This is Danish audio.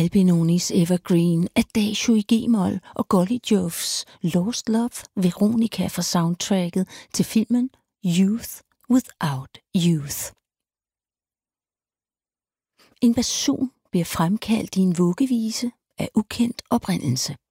Albinonis Evergreen, Adagio i g-mol og Golly Joves Lost Love, Veronica fra soundtracket til filmen Youth Without Youth. En basun bliver fremkaldt i en vuggevise af ukendt oprindelse.